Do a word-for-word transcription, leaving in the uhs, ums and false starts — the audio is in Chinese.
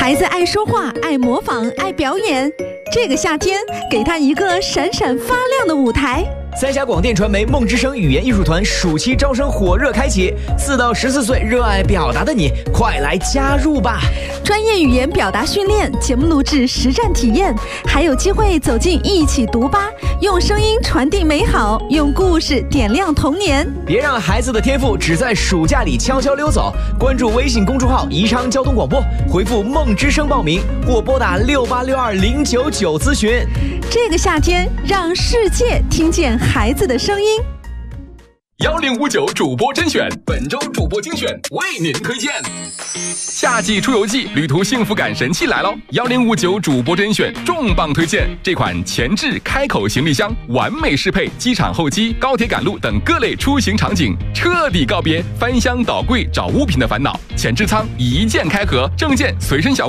孩子爱说话，爱模仿，爱表演。这个夏天，给他一个闪闪发亮的舞台。 三峡广电传媒梦之声语言艺术团暑期招生火热开启，四到十四岁热爱表达的你，快来加入吧！ 专业语言表达训练、节目录制、实战体验，还有机会走进一起读吧，用声音传递美好，用故事点亮童年。 别让孩子的天赋只在暑假里悄悄溜走。关注微信公众号宜昌交通广播，回复梦之声报名，或拨打六八六二零九九咨询。 这个夏天，让世界听见孩子的声音。 幺零五九主播甄选，本周主播精选为您推荐。夏季出游季，旅途幸福感神器来喽！幺零五九主播甄选重磅推荐，这款前置开口行李箱完美适配机场候机、高铁赶路等各类出行场景，彻底告别翻箱倒柜找物品的烦恼。前置仓一键开合，证件随身小物